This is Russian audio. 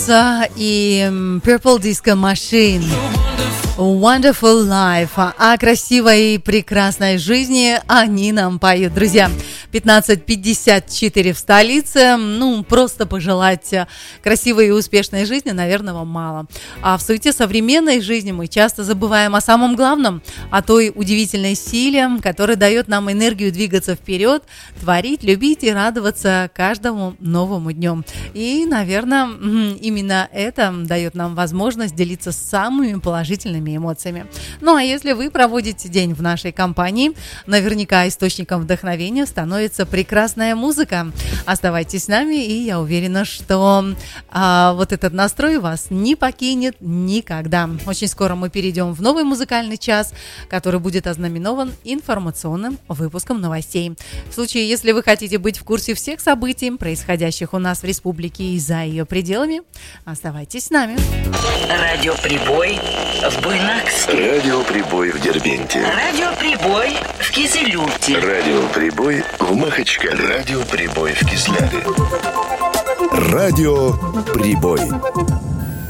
Beatles и Purple Disco Machine. Wonderful Life. О красивой и прекрасной жизни они нам поют. Друзья, 15:54 в столице. Просто пожелать красивой и успешной жизни, наверное, вам мало. А в суете современной жизни мы часто забываем о самом главном, о той удивительной силе, которая дает нам энергию двигаться вперед, творить, любить и радоваться каждому новому дню. И, наверное, именно это дает нам возможность делиться самыми положительными эмоциями. Ну, а если вы проводите день в нашей компании, наверняка источником вдохновения становится прекрасная музыка. Оставайтесь с нами, и я уверена, что вот этот настрой вас не покинет никогда. Очень скоро мы перейдем в новый музыкальный час, который будет ознаменован информационным выпуском новостей. В случае, если вы хотите быть в курсе всех событий, происходящих у нас в республике и за ее пределами, оставайтесь с нами. Радиоприбой в Буйнакске. Радиоприбой в Дербенте. Радиоприбой в Кизилюрте. Радиоприбой в Махачкале. Радиоприбой в Кизляре. Радиоприбой.